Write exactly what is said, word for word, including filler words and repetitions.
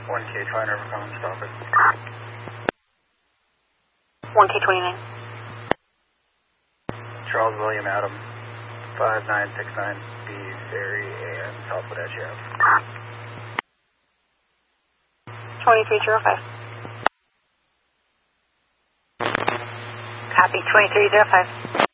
one K, trying to come and stop it. one K twenty-nine. Charles William Adam, five nine six nine B Ferry and South Wenatchee Ave. twenty-three zero five. Copy, twenty-three zero five.